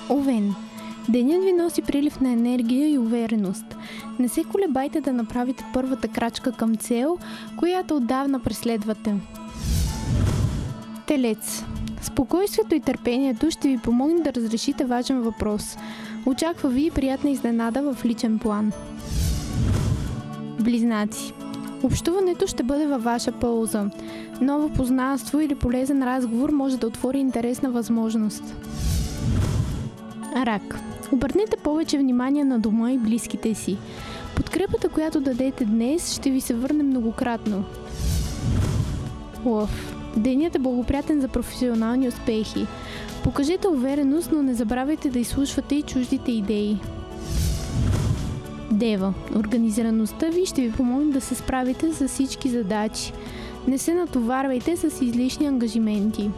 Овен. Денят ви носи прилив на енергия и увереност. Не се колебайте да направите първата крачка към цел, която отдавна преследвате. Телец. Спокойствието и търпението ще ви помогне да разрешите важен въпрос. Очаква ви приятна изненада в личен план. Близнаци. Общуването ще бъде във ваша полза. Ново познанство или полезен разговор може да отвори интересна възможност. Рак. Обърнете повече внимание на дома и близките си. Подкрепата, която дадете днес, ще ви се върне многократно. Лъв. Денят е благоприятен за професионални успехи. Покажете увереност, но не забравяйте да изслушвате и чуждите идеи. Дева. Организираността ви ще ви помогне да се справите с всички задачи. Не се натоварвайте с излишни ангажименти.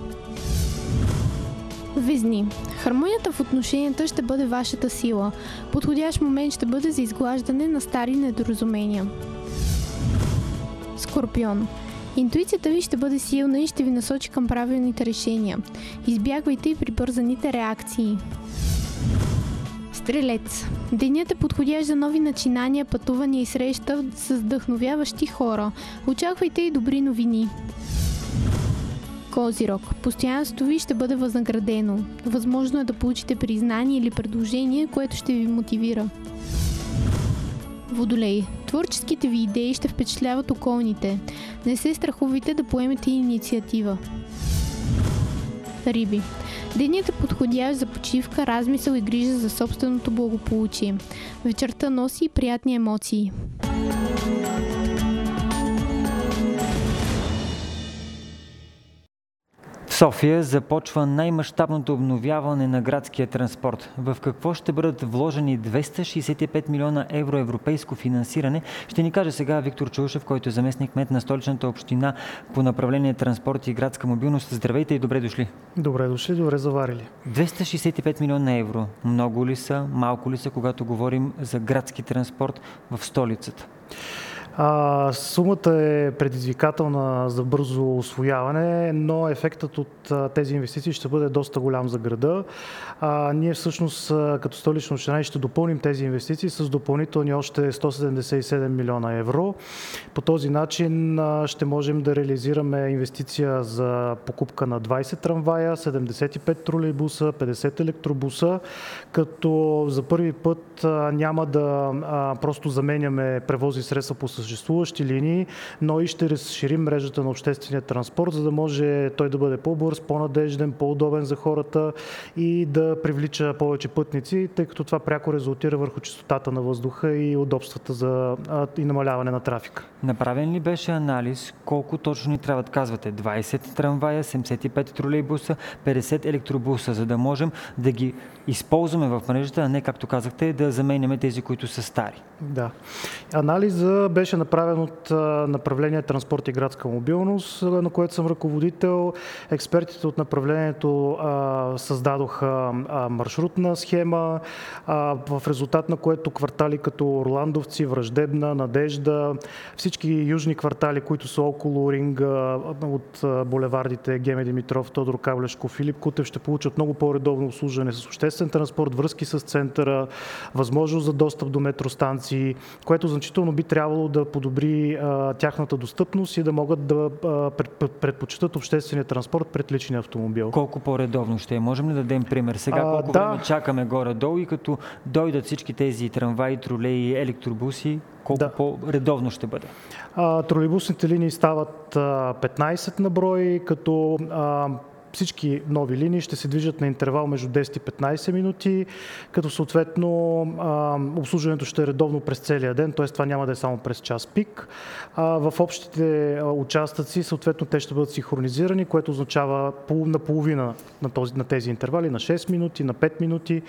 Везни. Хармонията в отношенията ще бъде вашата сила. Подходящ момент ще бъде за изглаждане на стари недоразумения. Скорпион. Интуицията ви ще бъде силна и ще ви насочи към правилните решения. Избягвайте и прибързаните реакции. Стрелец. Денят е подходящ за нови начинания, пътувания и среща с вдъхновяващи хора. Очаквайте и добри новини. Козирог. Постоянството ви ще бъде възнаградено. Възможно е да получите признание или предложение, което ще ви мотивира. Водолей. Творческите ви идеи ще впечатляват околните. Не се страхувайте да поемете инициатива. Риби. Денят е подходящ за почивка, размисъл и грижа за собственото благополучие. Вечерта носи и приятни емоции. В София започва най-мащабното обновяване на градския транспорт. В какво ще бъдат вложени 265 милиона евро европейско финансиране, ще ни каже сега Виктор Чаушев, който е заместник-кмет на Столичната община по направление транспорт и градска мобилност. Здравейте и добре дошли. Добре дошли, добре заварили. 265 милиона евро. Много ли са, малко ли са, когато говорим за градски транспорт в столицата? Сумата е предизвикателна за бързо усвояване, но ефектът от тези инвестиции ще бъде доста голям за града. Ние всъщност като Столична община ще допълним тези инвестиции с допълнителни още 177 милиона евро. По този начин ще можем да реализираме инвестиция за покупка на 20 трамвая, 75 тролейбуса, 50 електробуса, като за първи път няма да просто заменяме превозни средства по съществуващи линии, но и ще разширим мрежата на обществения транспорт, за да може той да бъде по-бърз, по-надежден, по-удобен за хората и да привлича повече пътници, тъй като това пряко резултира върху чистотата на въздуха и удобствата и намаляване на трафика. Направен ли беше анализ колко точно ни трябват, казвате, 20 трамвая, 75 тролейбуса, 50 електробуса, за да можем да ги използваме в мрежата, а не, както казахте, да заменяме тези, които са стари? Да. Анализа беше направен от направление транспорт и градска мобилност, на което съм ръководител. Експертите от направлението създадоха маршрутна схема, в резултат на което квартали като Орландовци, Враждебна, Надежда, всички южни квартали, които са около ринга от булевардите Геме Димитров, Тодор Кавлешков, Филип Кутев, ще получат много по-редовно обслужване с обществен транспорт, връзки с центъра, възможност за достъп до метростанции, което значително би трябвало да подобри тяхната достъпност и да могат да предпочитат обществения транспорт пред личния автомобил. Колко по-редовно ще е? Можем ли да дадем пример? Сега колко време чакаме горе-долу и като дойдат всички тези трамваи, тролеи, електробуси, колко по-редовно ще бъде? Тролейбусните линии стават 15 на брой, като всички нови линии ще се движат на интервал между 10 и 15 минути, като съответно обслужването ще е редовно през целия ден, т.е. това няма да е само през час пик. В общите участъци съответно те ще бъдат синхронизирани, което означава наполовина на тези интервали, на 6 минути, на 5 минути,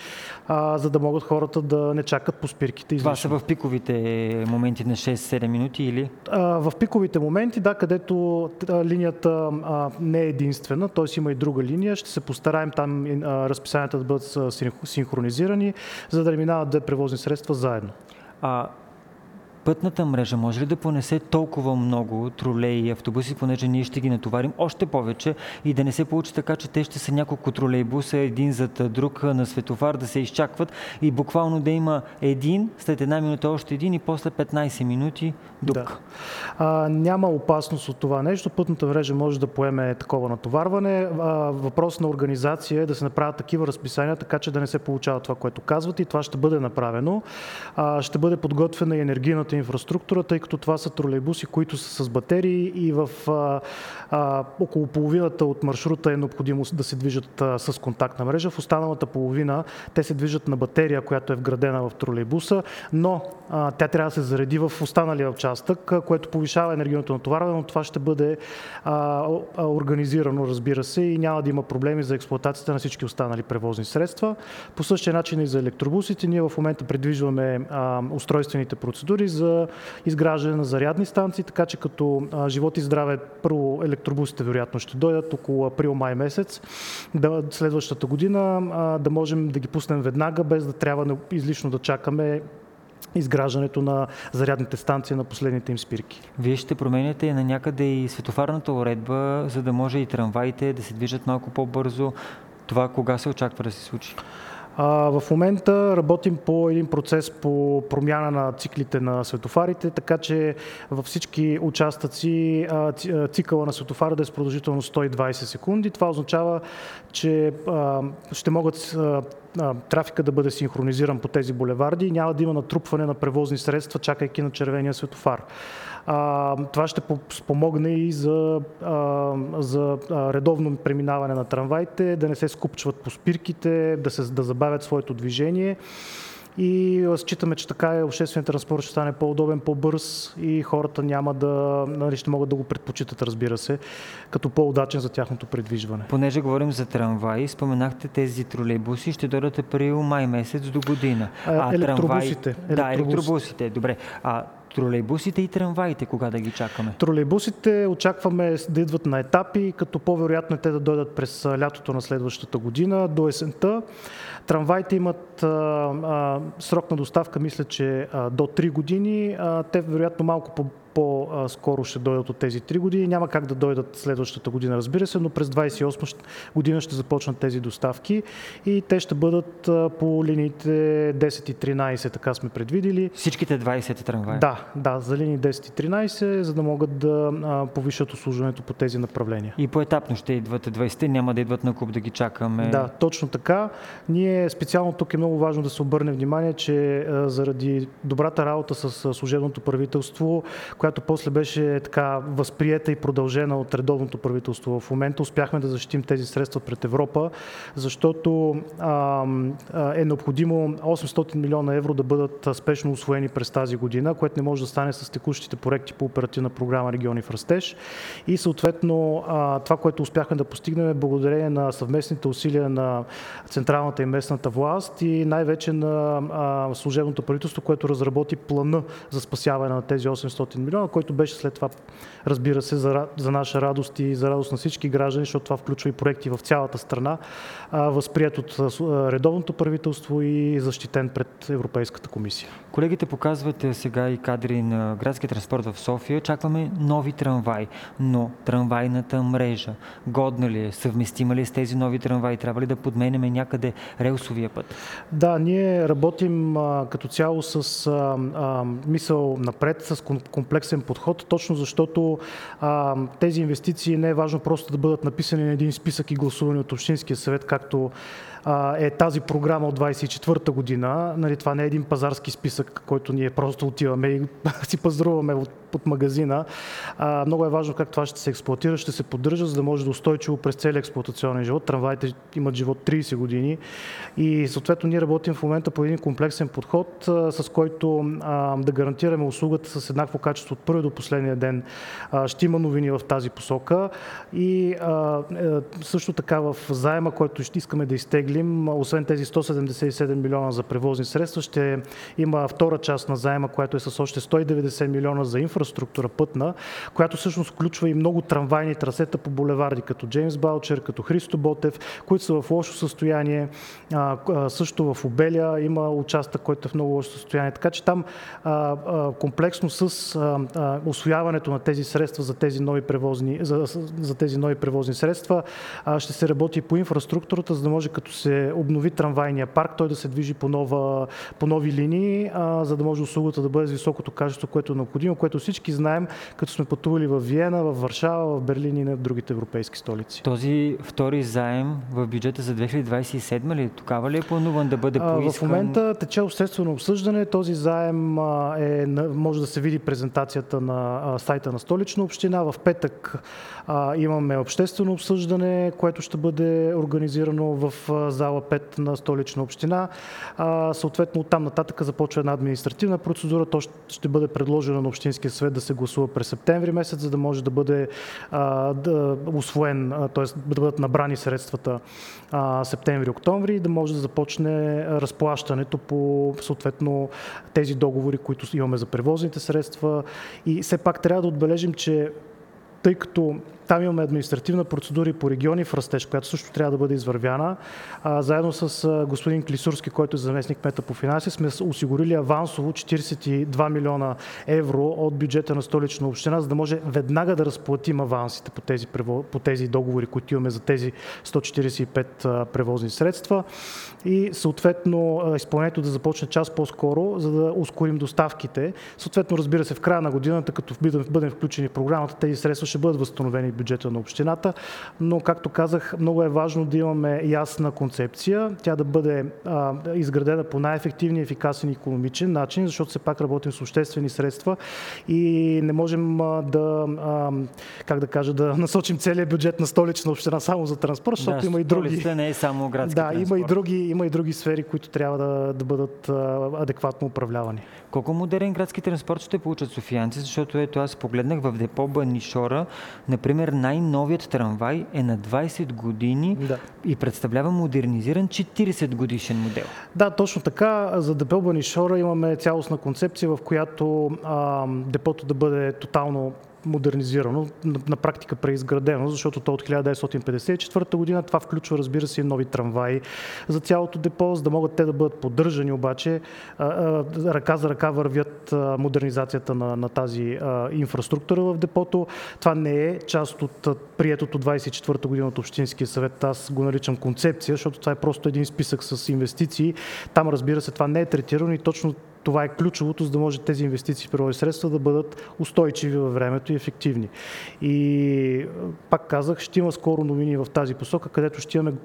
за да могат хората да не чакат по спирките. Това са в пиковите моменти на 6-7 минути или? В пиковите моменти, да, където линията не е единствена, т.е. има и друга линия. Ще се постараем там разписанията да бъдат синхронизирани, за да не минават две превозни средства заедно. пътната мрежа може ли да понесе толкова много тролеи и автобуси, понеже ние ще ги натоварим още повече и да не се получи така, че те ще са няколко тролейбуса, един зад друг на светофар, да се изчакват и буквално да има един, след една минута още един и после 15 минути дупка. Да. Няма опасност от това нещо. Пътната мрежа може да поеме такова натоварване. Въпрос на организация е да се направят такива разписания, така че да не се получава това, което казвате, и това ще бъде направено. Ще бъде подготвена и енергийната инфраструктура, тъй като това са тролейбуси, които са с батерии и в около половината от маршрута е необходимо да се движат с контактна мрежа. В останалата половина те се движат на батерия, която е вградена в тролейбуса, но тя трябва да се зареди в останалия участък, което повишава енергийното натоварване, но това ще бъде организирано, разбира се, и няма да има проблеми за експлоатацията на всички останали превозни средства. По същия начин и за електробусите. Ние в момента предвиждаме устройствените процедури за изграждане на зарядни станции, така че като живот и здраве, първо електробусите вероятно ще дойдат около април-май месец, следващата година, да можем да ги пуснем веднага, без да трябва излишно да чакаме изграждането на зарядните станции на последните им спирки. Вие ще променяте на някъде и светофарната уредба, за да може и трамваите да се движат малко по-бързо. Това кога се очаква да се случи? В момента работим по един процес по промяна на циклите на светофарите, така че във всички участъци цикъла на светофара да е с продължителност 120 секунди. Това означава, че ще могат трафика да бъде синхронизиран по тези булеварди и няма да има натрупване на превозни средства, чакайки на червения светофар. Това ще спомогне и за редовно преминаване на трамваите, да не се скупчват по спирките, да забавят своето движение. И считаме, че така общественият транспорт ще стане по-удобен, по-бърз и хората ще могат да го предпочитат, разбира се, като по-удачен за тяхното предвижване. Понеже говорим за трамваи, споменахте тези тролейбуси ще дойдат април-май месец до година. Електробусите. Да, електробусите, добре. Тролейбусите и трамваите, кога да ги чакаме? Тролейбусите очакваме да идват на етапи, като по-вероятно те да дойдат през лятото на следващата година до есента. Трамваите имат срок на доставка, мисля, че до 3 години. Те вероятно малко по-скоро ще дойдат от тези 3 години. Няма как да дойдат следващата година, разбира се, но през 28 година ще започнат тези доставки и те ще бъдат по линиите 10 и 13, така сме предвидили. Всичките 20 трамваи? Да, за линии 10 и 13, за да могат да повишат обслужването по тези направления. И поетапно ще идват 20, няма да идват на куп да ги чакаме? Да, точно така. Ние специално тук е много важно да се обърне внимание, че заради добрата работа с служебното правителство, която после беше така възприета и продължена от редовното правителство. В момента успяхме да защитим тези средства пред Европа, защото е необходимо 800 милиона евро да бъдат спешно усвоени през тази година, което не може да стане с текущите проекти по оперативна програма Региони в растеж. И съответно това, което успяхме да постигнем, е благодарение на съвместните усилия на централната и местната власт и най-вече на служебното правителство, което разработи плана за спасяване на тези 800 милиона, който беше след това, разбира се, за наша радост и за радост на всички граждани, защото това включва и проекти в цялата страна, възприет от редовното правителство и защитен пред Европейската комисия. Колегите показват сега и кадри на градския транспорт в София. Чакваме нови трамваи, но трамвайната мрежа годна ли е, съвместима ли е с тези нови трамваи? Трябва ли да подменяме някъде релсовия път? Да, ние работим като цяло с мисъл напред, с комплексен подход, точно защото тези инвестиции не е важно просто да бъдат написани на един списък и гласувани от Общинския съвет, както е тази програма от 24-та година. Нали, това не е един пазарски списък, който ние просто отиваме и си пазаруваме под магазина. Много е важно как това ще се експлоатира, ще се поддържа, за да може да устойчиво през целия експлоатационен живот. Трамваите имат живот 30 години и съответно ние работим в момента по един комплексен подход, с който да гарантираме услугата с еднакво качество от първи до последния ден. Ще има новини в тази посока и също така в заема, който ще искаме да изтеглим, отделим, освен тези 177 милиона за превозни средства, ще има втора част на заема, която е с още 190 милиона за инфраструктура пътна, която всъщност включва и много трамвайни трасета по булеварди, като Джеймс Балчер, като Христо Ботев, които са в лошо състояние. Също в Обеля има участък, който е в много лошо състояние. Така че там комплексно с усвояването на тези средства за тези нови превозни средства ще се работи по инфраструктурата, за да може като се обнови трамвайния парк, той да се движи по нови линии, за да може услугата да бъде с високото качество, което е необходимо, което всички знаем, като сме пътували в Виена, в Варшава, в Берлин и на другите европейски столици. Този втори заем в бюджета за 2027 ли? Тогава ли е плануван да бъде поискан? В момента тече обществено обсъждане. Този заем може да се види презентацията на сайта на Столична община. В петък имаме обществено обсъждане, което ще бъде организирано в зала 5 на Столична община. Съответно, оттам нататък започва една административна процедура. То ще бъде предложено на Общинския съвет да се гласува през септември месец, за да може да бъде усвоен, т.е. да бъдат набрани средствата септември-октомври и да може да започне разплащането по съответно тези договори, които имаме за превозните средства. И все пак трябва да отбележим, че тъй като там имаме административна процедура и по региони в растеж, която също трябва да бъде извървяна. Заедно с господин Клисурски, който е заместник-кмета по финанси, сме осигурили авансово 42 милиона евро от бюджета на Столична община, за да може веднага да разплатим авансите по тези договори, които имаме за тези 145 превозни средства. И съответно изпълнението да започне час по-скоро, за да ускорим доставките. Съответно, разбира се, в края на годината, като бъдем включени в програмата, тези средства ще бъдат възстановени в бюджета на общината, но както казах, много е важно да имаме ясна концепция, тя да бъде изградена по най-ефективния, ефикасен и икономичен начин, защото все пак работим с обществени средства и не можем да насочим целият бюджет на Столична община само за транспорт, защото има и други. Столицата не е само градски транспорт. Има и други сфери, които трябва да бъдат адекватно управлявани. Колко модерен градски транспорт ще получат софиянци, защото аз погледнах в депо Банишора, например, най-новият трамвай е на 20 години и представлява модернизиран 40 годишен модел. Да, точно така. За депо Банишора имаме цялостна концепция, в която депото да бъде тотално модернизирано, на практика преизградено, защото то от 1954 година. Това включва, разбира се, и нови трамваи за цялото депо, за да могат те да бъдат поддържани, обаче ръка за ръка вървят модернизацията на тази инфраструктура в депото. Това не е част от приетото 24-та година от Общинския съвет. Аз го наричам концепция, защото това е просто един списък с инвестиции. Там, разбира се, това не е третирано и точно това е ключовото, за да може тези инвестиции в превозни средства да бъдат устойчиви във времето и ефективни. И пак казах, ще има скоро новини в тази посока, където ще имаме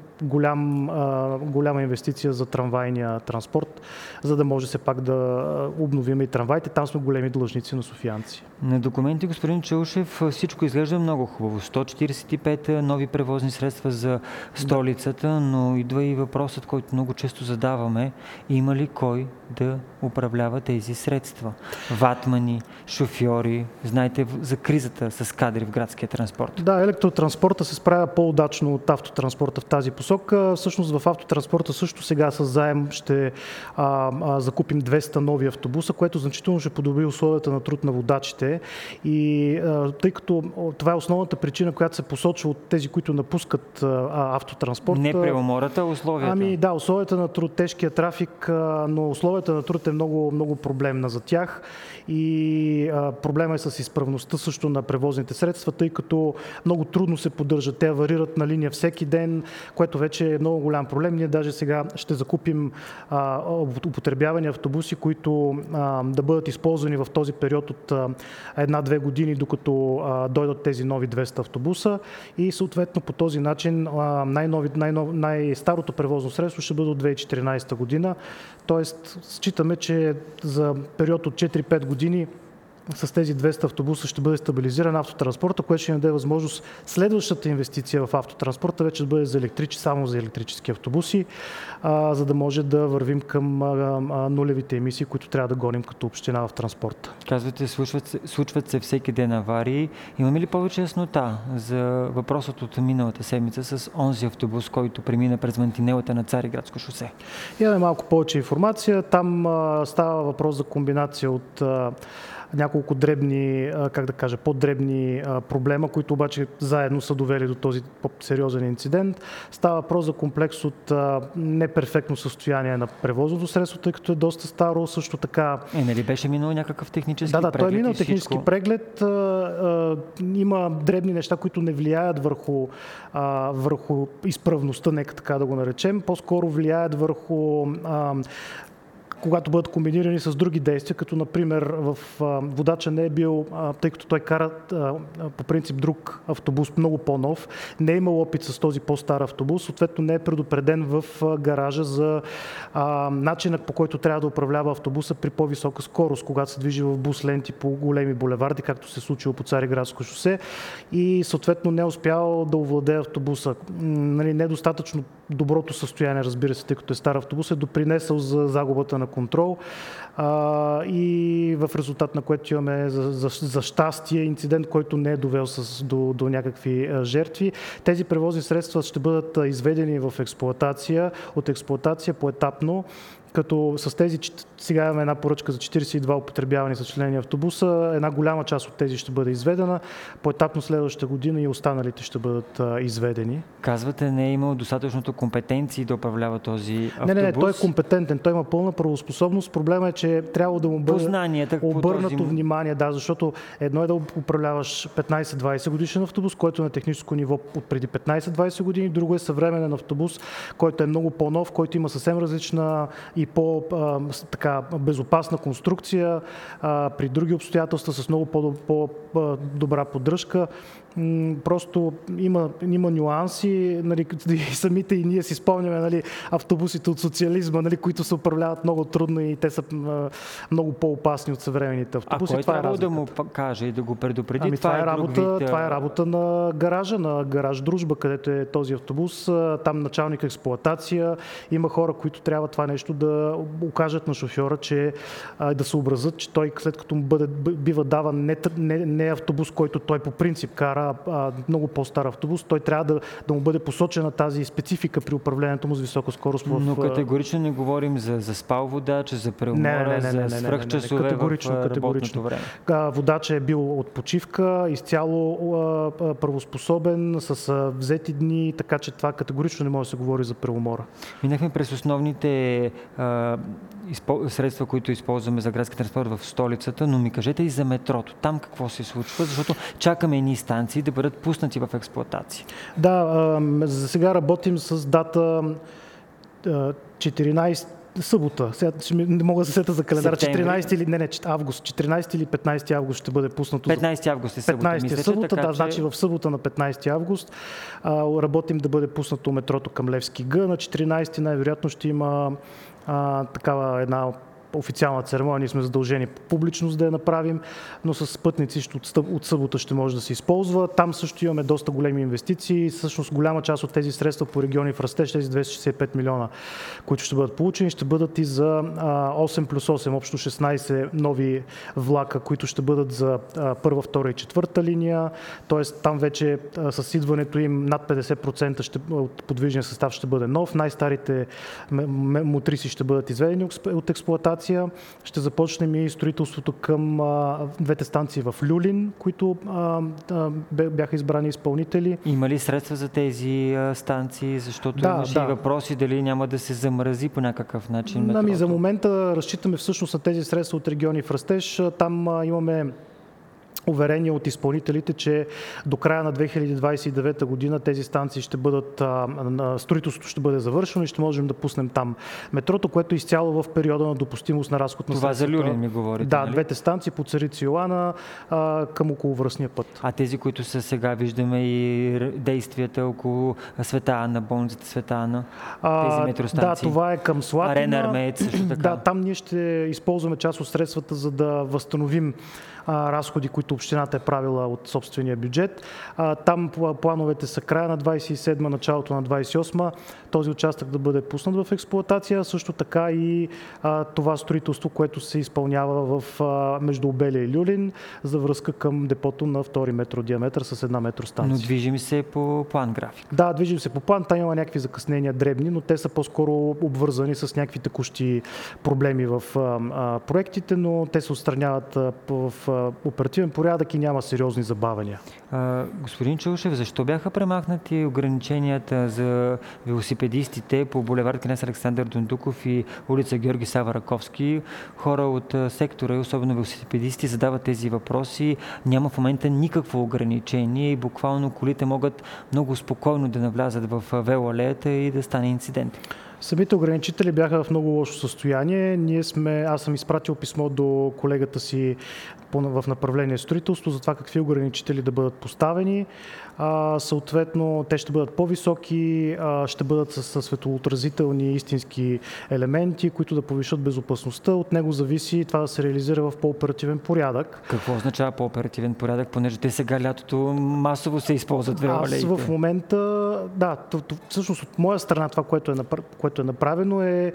голяма инвестиция за трамвайния транспорт, за да може все пак да обновим и трамваите. Там сме големи длъжници на софиянци. На документи, господин Чаушев, всичко изглежда много хубаво. 145 нови превозни средства за столицата, но идва и въпросът, който много често задаваме. Има ли кой да управлява тези средства? Ватмани, шофьори, знаете за кризата с кадри в градския транспорт. Да, електротранспорта се справя по-удачно от автотранспорта в тази посока. Всъщност в автотранспорта също сега с заем ще закупим 200 нови автобуса, което значително ще подобри условията на труд на водачите. И тъй като това е основната причина, която се посочва от тези, които напускат автотранспорт. Не преумората, условията. Да, условията на труд, тежкия трафик, но условията на труд е много, много проблемна за тях и проблема е с изправността също на превозните средства, тъй като много трудно се поддържат. Те аварират на линия всеки ден, което вече е много голям проблем. Ние даже сега ще закупим употребявани автобуси, които да бъдат използвани в този период от 1-2 години, докато дойдат тези нови 200 автобуса и съответно по този начин най-старото превозно средство ще бъде от 2014 година. Тоест, считаме, че за период от 4-5 години с тези 200 автобуса ще бъде стабилизиран автотранспорта, което ще ни даде възможност следващата инвестиция в автотранспорта вече да бъде само за електрически автобуси, за да може да вървим към нулевите емисии, които трябва да гоним като община в транспорта. Казвате, случват се всеки ден аварии. Имаме ли повече яснота за въпросът от миналата седмица с онзи автобус, който премина през мантинелата на Цариградско шосе? Имаме малко повече информация. Там става въпрос за комбинация от няколко дребни, по-дребни проблема, които обаче заедно са довели до този по-сериозен инцидент. Става въпрос за комплекс от неперфектно състояние на превозното средство, тъй като е доста старо. Също така... Нали беше минал някакъв технически преглед? Да, той е минал технически преглед. Има дребни неща, които не влияят върху изправността, нека така да го наречем. По-скоро влияят върху когато бъдат комбинирани с други действия, като например водача не е бил, тъй като той кара по принцип друг автобус, много по-нов, не е имал опит с този по-стар автобус, съответно не е предупреден в гаража за начина, по който трябва да управлява автобуса при по-висока скорост, когато се движи в бус ленти по големи булеварди, както се е случило по Цариградско шосе, и съответно не е успял да овладее автобуса. Недостатъчно доброто състояние, разбира се, тъй като е стар автобус, е допринесъл за загубата на контрол и в резултат на което имаме за щастие инцидент, който не е довел до някакви жертви. Тези превозни средства ще бъдат изведени от експлоатация поетапно, като с тези, сега имаме една поръчка за 42 употребявани съчленени автобуса, една голяма част от тези ще бъде изведена, поетапно следващата година и останалите ще бъдат изведени. Казвате, не е имал достатъчното компетенции да управлява този автобус? Не, той е компетентен, той има пълна правоспособност. Проблема е, че трябва да му бъде обърнато внимание, защото едно е да управляваш 15-20 годишен автобус, който е на техническо ниво от преди 15-20 години, друго е съвременен автобус, който е много по-нов, който има съвсем различна и по-безопасна конструкция, при други обстоятелства с много по-добра поддръжка. Просто има нюанси, самите и ние си спомняме автобусите от социализма, които се управляват много трудно и те са много по-опасни от съвременните автобуси. А кой трябва да му каже и да го предупреди? Това е работа на гаража, на гараж Дружба, където е този автобус. Там началник експлоатация. Има хора, които трябва това нещо да окажат на шофьора, че да съобразят, че той след като му бива даван не автобус, който той по принцип кара, много по-стар автобус, той трябва да му бъде посочена тази специфика при управлението му с висока скорост. Но категорично не говорим за спал водач, за преумора, за свръхчасове в работното време. Водачът е бил от почивка, изцяло правоспособен, с взети дни, така че това категорично не може да се говори за преумора. Минахме през основните средства, които използваме за градски транспорт в столицата, но ми кажете и за метрото. Там какво се случва, защото чакаме едни станции да бъдат пуснати в експлоатация. Да, за сега работим с дата 14 събота. Сега не мога да се сета за календар. 14 или 15 август ще бъде пуснато. 15 август е събота. 15 събота, значи в събота на 15 август работим да бъде пуснато метрото към Левски Г. На 14 най-вероятно ще има такава една официална церемония, ние сме задължени по публичност да я направим, но с пътници от събота ще може да се използва. Там също имаме доста големи инвестиции. Всъщност голяма част от тези средства по региони в растеж, тези 265 милиона, които ще бъдат получени, ще бъдат и за 8+8, общо 16 нови влака, които ще бъдат за първа, втора и четвърта линия. Тоест там вече с идването им над 50% от подвижния състав ще бъде нов. Най-старите мотриси ще бъдат изведени от експлоатация. Ще започнем и строителството към двете станции в Люлин, които бяха избрани изпълнители. Има ли средства за тези станции? Защото имаше и въпроси дали няма да се замрази по някакъв начин метрото. За момента разчитаме всъщност на тези средства от региони в растеж. Там имаме уверение от изпълнителите, че до края на 2029 година тези станции ще бъдат, строителството ще бъде завършено и ще можем да пуснем там метрото, което е изцяло в периода на допустимост на разход на средствата. Това за Люлин ми говорите, да, нали? Двете станции по Царица Йоана към околовръстния път. А тези, които са сега, виждаме и действията около Света Анна, болницата Света Анна, тези метростанции. Да, това е към Слатина. Арена Армеец също така. Да, там ние ще използваме част от средствата, за да възстановим разходи, които общината е правила от собствения бюджет. Там плановете са края на 27, началото на 28, този участък да бъде пуснат в експлоатация. Също така и това строителство, което се изпълнява между Обеля и Люлин за връзка към депото на 2 метро диаметър с 1 метростанция. Но движим се по план график. Да, движим се по план. Там има някакви закъснения дребни, но те са по-скоро обвързани с някакви текущи проблеми в проектите, но те се отстраняват в оперативен порядък и няма сериозни забавения. Господин Чаушев, защо бяха премахнати ограниченията за велосипедистите по булевард Княз Александър Дондуков и улица Георги Сава Раковски? Хора от сектора, особено велосипедисти, задават тези въпроси. Няма в момента никакво ограничение и буквално колите могат много спокойно да навлязат в велоалеята и да стане инцидент. Самите ограничители бяха в много лошо състояние. Аз съм изпратил писмо до колегата си в направление строителство за това какви ограничители да бъдат поставени. Съответно, те ще бъдат по-високи, ще бъдат с светлоотразителни истински елементи, които да повишат безопасността. От него зависи това да се реализира в по-оперативен порядък. Какво означава по-оперативен порядък, понеже те сега лятото масово се използват велоалеите? Аз в момента, да, всъщност от моя страна това, което е направено е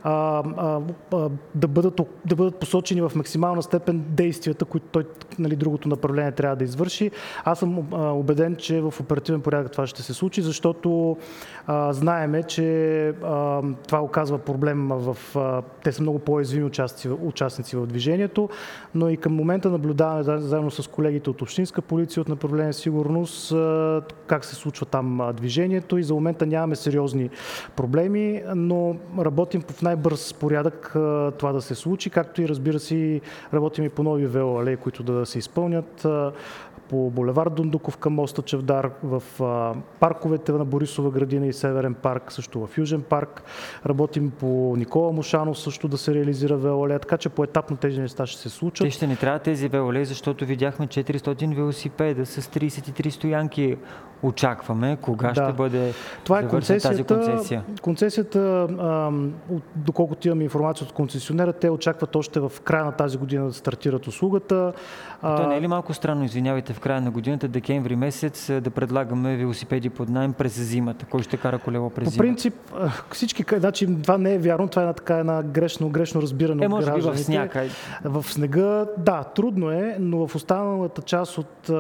да бъдат посочени в максимална степен действията, които той, другото направление трябва да извърши. Аз съм убеден, че в оперативен порядък това ще се случи, защото знаеме, че това оказва проблем те са много по-уязвими участници в движението, но и към момента наблюдаваме заедно с колегите от Общинска полиция, от направление сигурност, как се случва там движението и за момента нямаме сериозни проблеми, но работим в най-бърз порядък това да се случи, както и разбира се работим и по нови велоалеи, които да се изпълнят по булевард Дондуков към моста Чавдар, в парковете на Борисова градина и Северен парк, също в Южен парк. Работим по Никола Мошанов също да се реализира велоалея, така че поетапно тези неща ще се случат. Те ще не трябва тези велоалеи, защото видяхме 400 велосипеда с 33 стоянки. Очакваме кога ще бъде завършена тази концесия. Концесията, доколкото имаме информация от концесионера, те очакват още в края на тази година да стартират услугата. То не е ли малко странно, извинявайте, в края на годината, декември месец, да предлагаме велосипеди под наем през зимата? Кой ще кара колело през зимата? По принцип, всички, значи това не е вярно, това е една грешно разбиране от може гражданите. би в сняг. В снега, да, трудно е, но в останалата част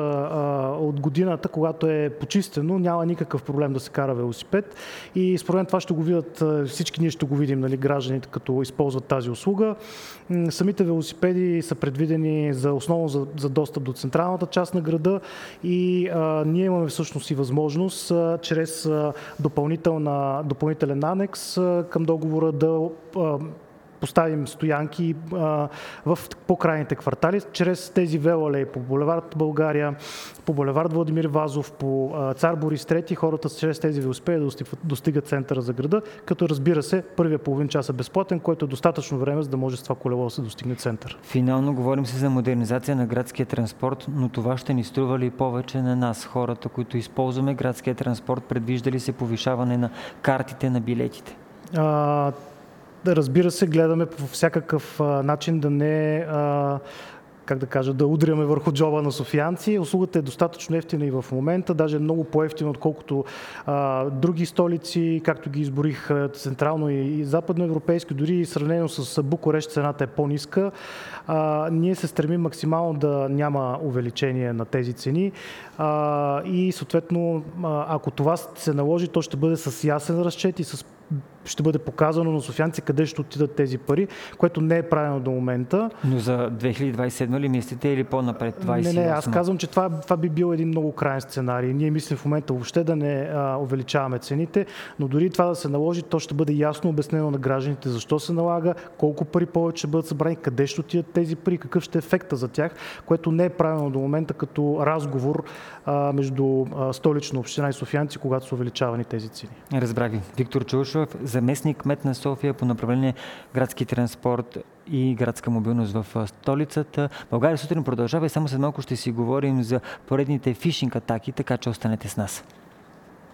от годината, когато е почистено, няма никакъв проблем да се кара велосипед и според мен това ще го видят, всички ние ще го видим, гражданите, като използват тази услуга. Самите велосипеди са предвидени основно за достъп до централната част на града и ние имаме всъщност и възможност чрез допълнителен анекс към договора да поставим стоянки в по-крайните квартали, чрез тези велоалеи по булевард България, по булевард Владимир Вазов, по Цар Борис III, хората чрез тези велосипеди да достигат центъра за града, като разбира се, първия половин час е безплатен, който е достатъчно време, за да може с това колело да се достигне център. Финално говорим се за модернизация на градския транспорт, но това ще ни струва ли повече на нас, хората, които използваме градския транспорт? Предвижда ли се повишаване на картите на билетите? Разбира се, гледаме по всякакъв начин да не да удряме върху джоба на софиянци. Услугата е достатъчно ефтина и в момента, даже много по-ефтина, отколкото други столици, както ги изборих централно и западноевропейски, дори и сравнено с Букурещ цената е по-ниска. Ние се стремим максимално да няма увеличение на тези цени и съответно, ако това се наложи, то ще бъде с ясен разчет и ще бъде показано на софиянци къде ще отидат тези пари, което не е правилно до момента. Но за 2027 ли мислите или по-напред? 28? Не, аз казвам, че това би бил един много крайен сценарий. Ние мислим в момента въобще да не увеличаваме цените, но дори това да се наложи, то ще бъде ясно обяснено на гражданите защо се налага, колко пари повече ще бъдат събрани, къде ще отидат тези пари, какъв ще е ефекта за тях, което не е правилно до момента като разговор между Столична община и софиянци, когато са увеличавани тези цени. Разбрах ви. Виктор Чаушев, заместник кмет на София по направление градски транспорт и градска мобилност в столицата. България сутрин продължава и само след малко ще си говорим за поредните фишинг атаки, така че останете с нас.